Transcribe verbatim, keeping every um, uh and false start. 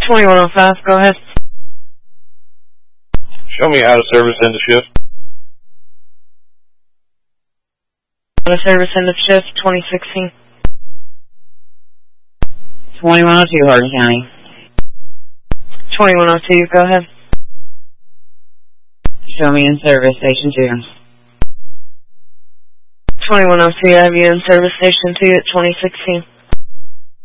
twenty-one oh five, go ahead. Show me how to service end of shift. How to service end of shift, twenty sixteen. twenty-one oh two, Hardin County. twenty-one oh two, go ahead. Show me in service, station two. twenty-one oh two, I have you in service station two at twenty sixteen.